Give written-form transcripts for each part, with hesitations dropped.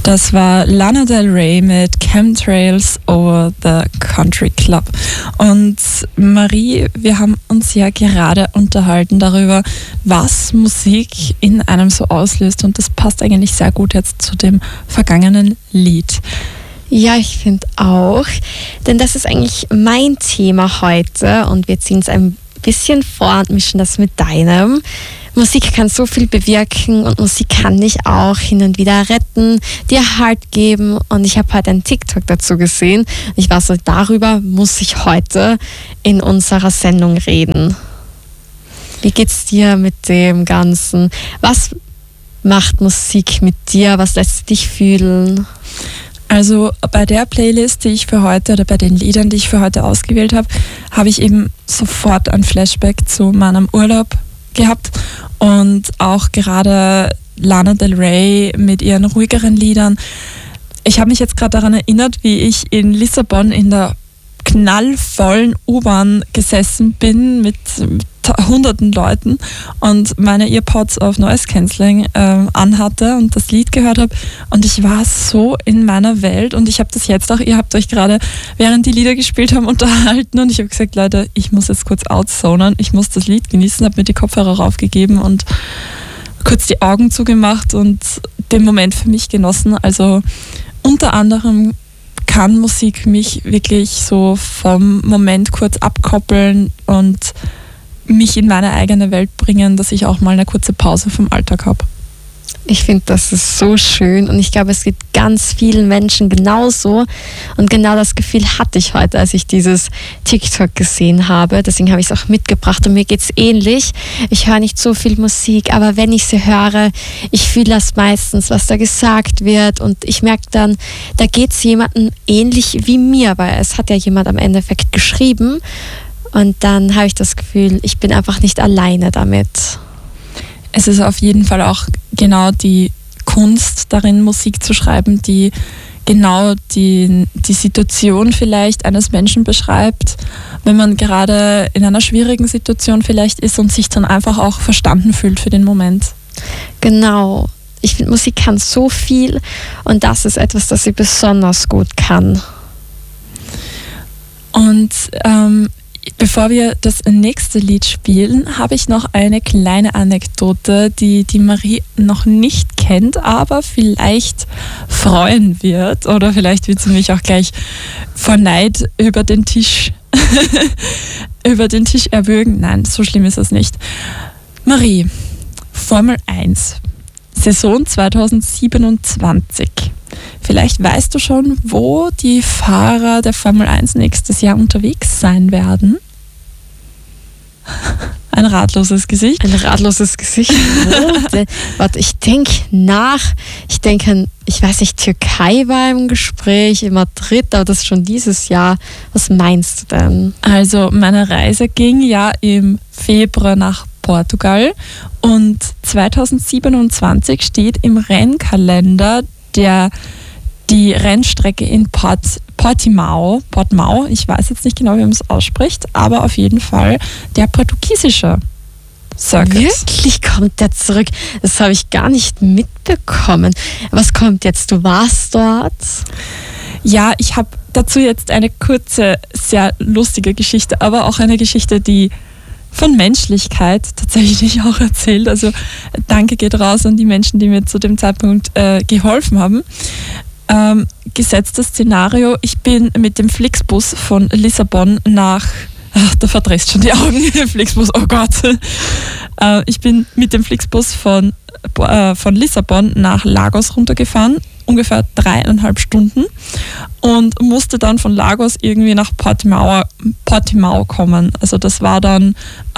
Das war Lana Del Rey mit Chemtrails over the Country Club. Und Marie, wir haben uns ja gerade unterhalten darüber, was Musik in einem so auslöst. Und das passt eigentlich sehr gut jetzt zu dem vergangenen Lied. Ja, ich finde auch, denn das ist eigentlich mein Thema heute und wir ziehen es ein bisschen vor und mischen das mit deinem. Musik kann so viel bewirken und Musik kann dich auch hin und wieder retten, dir Halt geben. Und ich habe heute einen TikTok dazu gesehen. Ich war so, darüber muss ich heute in unserer Sendung reden. Wie geht's dir mit dem Ganzen? Was macht Musik mit dir? Was lässt dich fühlen? Also bei der Playlist, die ich für heute oder bei den Liedern, die ich für heute ausgewählt habe, habe ich eben sofort ein Flashback zu meinem Urlaub gehabt und auch gerade Lana Del Rey mit ihren ruhigeren Liedern. Ich habe mich jetzt gerade daran erinnert, wie ich in Lissabon in der knallvollen U-Bahn gesessen bin mit hunderten Leuten und meine Earpods auf Noise Cancelling anhatte und das Lied gehört habe und ich war so in meiner Welt und ich habe das jetzt auch, ihr habt euch gerade, während die Lieder gespielt haben, unterhalten und ich habe gesagt, Leute, ich muss jetzt kurz outzonen, ich muss das Lied genießen, habe mir die Kopfhörer raufgegeben und kurz die Augen zugemacht und den Moment für mich genossen. Also unter anderem kann Musik mich wirklich so vom Moment kurz abkoppeln und mich in meine eigene Welt bringen, dass ich auch mal eine kurze Pause vom Alltag habe. Ich finde, das ist so schön und ich glaube, es geht ganz vielen Menschen genauso und genau das Gefühl hatte ich heute, als ich dieses TikTok gesehen habe. Deswegen habe ich es auch mitgebracht und mir geht es ähnlich. Ich höre nicht so viel Musik, aber wenn ich sie höre, ich fühle das meistens, was da gesagt wird und ich merke dann, da geht es jemandem ähnlich wie mir, weil es hat ja jemand am Endeffekt geschrieben und dann habe ich das Gefühl, ich bin einfach nicht alleine damit. Es ist auf jeden Fall auch genau die Kunst darin, Musik zu schreiben, die genau die Situation vielleicht eines Menschen beschreibt, wenn man gerade in einer schwierigen Situation vielleicht ist und sich dann einfach auch verstanden fühlt für den Moment. Genau. Ich finde, Musik kann so viel und das ist etwas, das sie besonders gut kann. Und bevor wir das nächste Lied spielen, habe ich noch eine kleine Anekdote, die Marie noch nicht kennt, aber vielleicht freuen wird oder vielleicht wird sie mich auch gleich vor Neid über den Tisch erwürgen. Nein, so schlimm ist es nicht. Marie, Formel 1, Saison 2027. Vielleicht weißt du schon, wo die Fahrer der Formel 1 nächstes Jahr unterwegs sein werden. Ein ratloses Gesicht. Ein ratloses Gesicht. Warte, ich denke nach. Ich weiß nicht, Türkei war im Gespräch, in Madrid, aber das ist schon dieses Jahr. Was meinst du denn? Also meine Reise ging ja im Februar nach Portugal und 2027 steht im Rennkalender die Rennstrecke in Portimao, ich weiß jetzt nicht genau, wie man es ausspricht, aber auf jeden Fall der portugiesische Circuit. Wirklich kommt der zurück? Das habe ich gar nicht mitbekommen. Was kommt jetzt? Du warst dort? Ja, ich habe dazu jetzt eine kurze, sehr lustige Geschichte, aber auch eine Geschichte, die von Menschlichkeit tatsächlich auch erzählt. Also danke geht raus an die Menschen, die mir zu dem Zeitpunkt geholfen haben. Gesetztes Szenario, ich bin mit dem Flixbus von Lissabon nach, da verdrehst schon die Augen, Flixbus, oh Gott. Ich bin mit dem Flixbus von Lissabon nach Lagos runtergefahren, ungefähr 3,5 Stunden und musste dann von Lagos irgendwie nach Portimao kommen. Also das war dann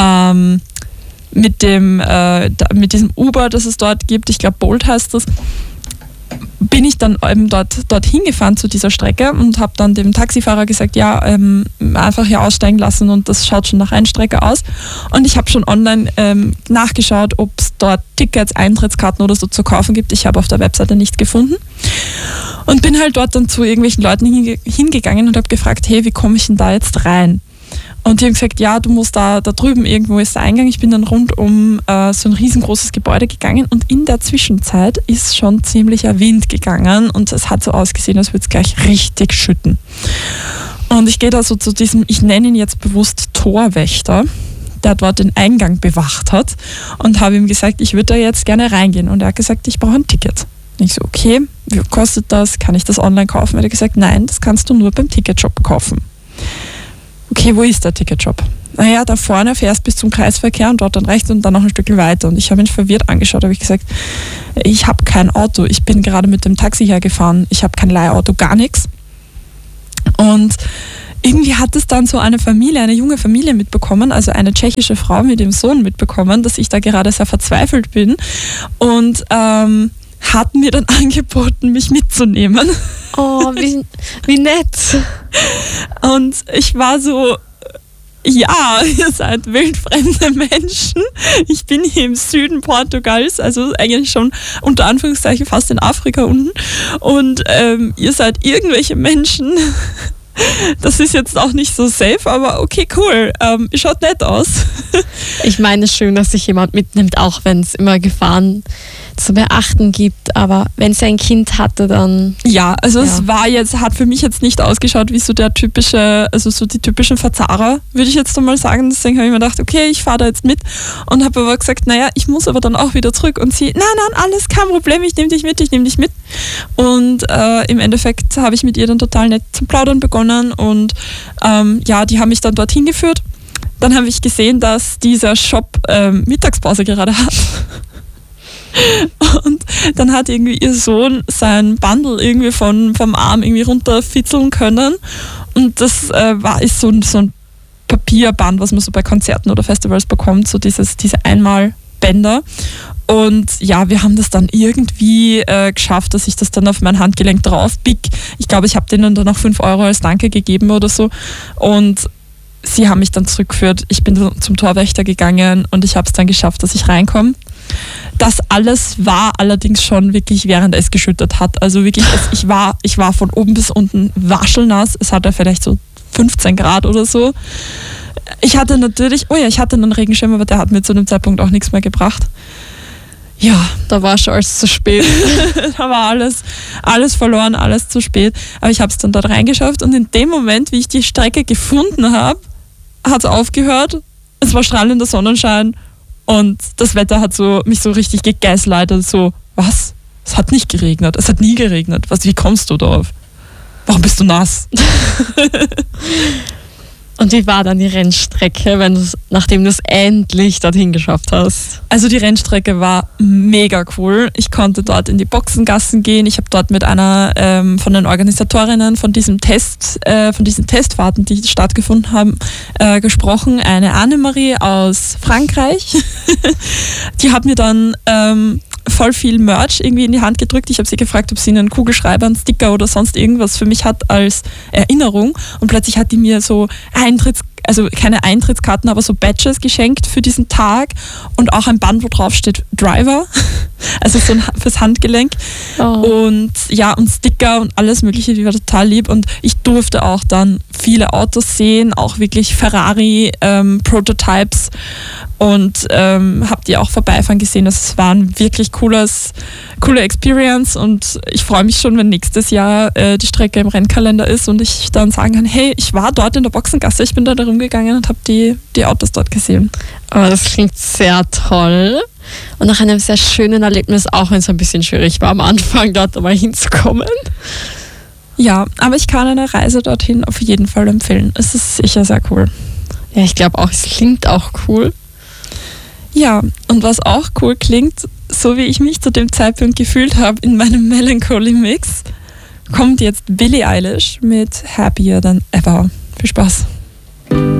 mit diesem Uber, das es dort gibt, ich glaube Bolt heißt das, bin ich dann eben dorthin gefahren zu dieser Strecke und habe dann dem Taxifahrer gesagt, ja, einfach hier aussteigen lassen und das schaut schon nach Rennstrecke aus. Und ich habe schon online nachgeschaut, ob es dort Tickets, Eintrittskarten oder so zu kaufen gibt. Ich habe auf der Webseite nichts gefunden und bin halt dort dann zu irgendwelchen Leuten hingegangen und habe gefragt, hey, wie komme ich denn da jetzt rein? Und die haben gesagt, ja, du musst da drüben irgendwo ist der Eingang. Ich bin dann rund um so ein riesengroßes Gebäude gegangen und in der Zwischenzeit ist schon ziemlicher Wind gegangen und es hat so ausgesehen, als würde es gleich richtig schütten. Und ich gehe da so zu diesem, ich nenne ihn jetzt bewusst Torwächter, der dort den Eingang bewacht hat und habe ihm gesagt, ich würde da jetzt gerne reingehen. Und er hat gesagt, ich brauche ein Ticket. Und ich so, okay, wie kostet das? Kann ich das online kaufen? Er hat gesagt, nein, das kannst du nur beim Ticketshop kaufen. Okay, wo ist der Ticketshop? Naja, da vorne fährst bis zum Kreisverkehr und dort dann rechts und dann noch ein Stück weiter. Und ich habe ihn verwirrt angeschaut, habe ich gesagt, ich habe kein Auto, ich bin gerade mit dem Taxi hergefahren, ich habe kein Leihauto, gar nichts. Und irgendwie hat es dann so eine junge Familie mitbekommen, also eine tschechische Frau mit dem Sohn mitbekommen, dass ich da gerade sehr verzweifelt bin und hat mir dann angeboten, mich mitzunehmen. Oh, wie nett. Und ich war so, ja, ihr seid wildfremde Menschen. Ich bin hier im Süden Portugals, also eigentlich schon unter Anführungszeichen fast in Afrika unten. Und ihr seid irgendwelche Menschen. Das ist jetzt auch nicht so safe, aber okay, cool. Schaut nett aus. Ich meine, schön, dass sich jemand mitnimmt, auch wenn es immer Gefahren zu beachten gibt. Aber wenn sie ein Kind hatte, dann... Ja, also es hat für mich jetzt nicht ausgeschaut wie so der typische, also so die typischen Verzahrer, würde ich jetzt mal sagen. Deswegen habe ich mir gedacht, okay, ich fahre da jetzt mit und habe aber gesagt, naja, ich muss aber dann auch wieder zurück. Und sie, nein, alles kein Problem, ich nehme dich mit. Und im Endeffekt habe ich mit ihr dann total nett zum Plaudern begonnen und die haben mich dann dorthin geführt. Dann habe ich gesehen, dass dieser Shop Mittagspause gerade hat. Und dann hat irgendwie ihr Sohn sein Bundle irgendwie vom Arm irgendwie runterfitzeln können. Und das ist so ein Papierband, was man so bei Konzerten oder Festivals bekommt, so diese Einmalbänder. Und ja, wir haben das dann irgendwie geschafft, dass ich das dann auf mein Handgelenk drauf pick. Ich glaube, ich habe denen dann noch 5 Euro als Danke gegeben oder so. Und sie haben mich dann zurückgeführt. Ich bin zum Torwächter gegangen und ich habe es dann geschafft, dass ich reinkomme. Das alles war allerdings schon wirklich, während es geschüttet hat. Also wirklich, ich war von oben bis unten waschelnass. Es hatte vielleicht so 15 Grad oder so. Ich hatte einen Regenschirm, aber der hat mir zu dem Zeitpunkt auch nichts mehr gebracht. Ja, da war schon alles zu spät. Da war alles verloren, alles zu spät. Aber ich habe es dann dort reingeschafft und in dem Moment, wie ich die Strecke gefunden habe, hat es aufgehört. Es war strahlender Sonnenschein und das Wetter hat mich so richtig gegeißleitet. So, was? Es hat nicht geregnet. Es hat nie geregnet. Wie kommst du darauf? Warum bist du nass? Und wie war dann die Rennstrecke, nachdem du es endlich dorthin geschafft hast? Also die Rennstrecke war mega cool. Ich konnte dort in die Boxengassen gehen. Ich habe dort mit einer von den Organisatorinnen von diesen Testfahrten, die stattgefunden haben, gesprochen. Eine Annemarie aus Frankreich. Die hat mir dann voll viel Merch irgendwie in die Hand gedrückt. Ich habe sie gefragt, ob sie einen Kugelschreiber, einen Sticker oder sonst irgendwas für mich hat als Erinnerung. Und plötzlich hat die mir so keine Eintrittskarten, aber so Badges geschenkt für diesen Tag und auch ein Band, wo drauf steht Driver, also so fürs Handgelenk. Und Sticker und alles mögliche, die war total lieb und ich durfte auch dann viele Autos sehen, auch wirklich Ferrari Prototypes und habe die auch vorbeifahren gesehen. Das war ein wirklich coole Experience und ich freue mich schon, wenn nächstes Jahr die Strecke im Rennkalender ist und ich dann sagen kann, hey, ich war dort in der Boxengasse, ich bin da rumgegangen und habe die Autos dort gesehen. Aber das klingt sehr toll und nach einem sehr schönen Erlebnis, auch wenn es ein bisschen schwierig war am Anfang, dort einmal hinzukommen. Ja, aber ich kann eine Reise dorthin auf jeden Fall empfehlen. Es ist sicher sehr cool. Ja, ich glaube auch, es klingt auch cool. Ja, und was auch cool klingt, so wie ich mich zu dem Zeitpunkt gefühlt habe in meinem Melancholy Mix, kommt jetzt Billie Eilish mit Happier Than Ever. Viel Spaß!